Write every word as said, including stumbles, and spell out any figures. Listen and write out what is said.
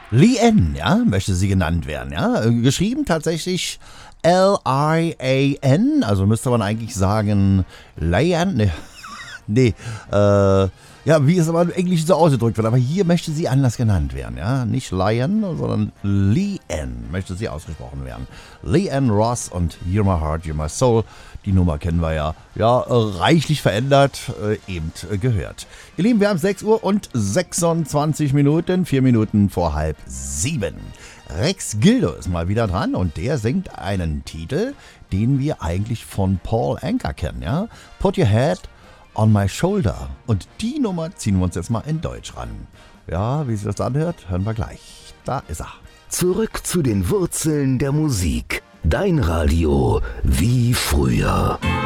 Lian, ja, möchte sie genannt werden, ja. Geschrieben tatsächlich L I A N, also müsste man eigentlich sagen Lian, ne, nee, äh, ja, wie es aber im Englischen so ausgedrückt wird, aber hier möchte sie anders genannt werden, ja. Nicht Lian, sondern Lian möchte sie ausgesprochen werden. Lian Ross und You're My Heart, You're My Soul. Die Nummer kennen wir ja, ja, reichlich verändert, äh, eben äh, gehört. Ihr Lieben, wir haben sechs Uhr und sechsundzwanzig Minuten, vier Minuten vor halb sieben. Rex Gildo ist mal wieder dran und der singt einen Titel, den wir eigentlich von Paul Anka kennen, ja. Put Your Head on My Shoulder. Und die Nummer ziehen wir uns jetzt mal in Deutsch ran. Ja, wie sich das anhört, hören wir gleich. Da ist er. Zurück zu den Wurzeln der Musik. Dein Radio wie früher.